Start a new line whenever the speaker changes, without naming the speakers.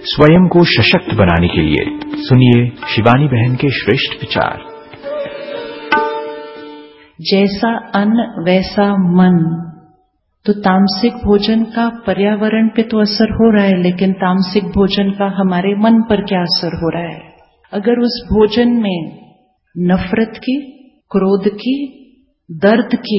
स्वयं को सशक्त बनाने के लिए सुनिए शिवानी बहन के श्रेष्ठ विचार।
जैसा अन्न वैसा मन। तो तामसिक भोजन का पर्यावरण पे तो असर हो रहा है, लेकिन तामसिक भोजन का हमारे मन पर क्या असर हो रहा है? अगर उस भोजन में नफरत की, क्रोध की, दर्द की